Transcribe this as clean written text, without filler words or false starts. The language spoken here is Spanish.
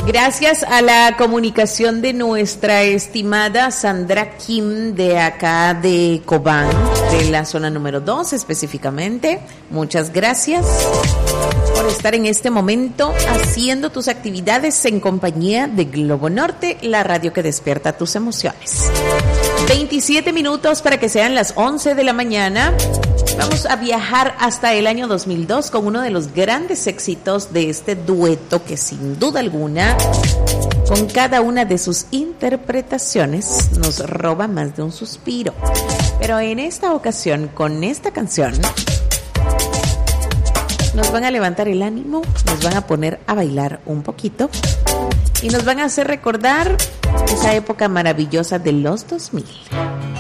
Gracias a la comunicación de nuestra estimada Sandra Kim de acá de Cobán, de la zona número 2 específicamente. Muchas gracias por estar en este momento haciendo tus actividades en compañía de Globo Norte, la radio que despierta tus emociones. 27 minutos para que sean las 11 de la mañana. Vamos a viajar hasta el año 2002 con uno de los grandes éxitos de este dueto que sin duda alguna, con cada una de sus interpretaciones, nos roba más de un suspiro. Pero en esta ocasión, con esta canción, nos van a levantar el ánimo, nos van a poner a bailar un poquito y nos van a hacer recordar esa época maravillosa de los 2000.